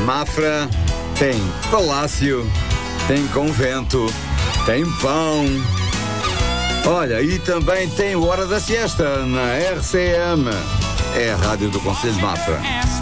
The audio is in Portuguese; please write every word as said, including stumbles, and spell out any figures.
Mafra tem palácio, tem convento, tem pão. Olha, e também tem Hora da Siesta na R C M. É a rádio do Conselho de Mafra.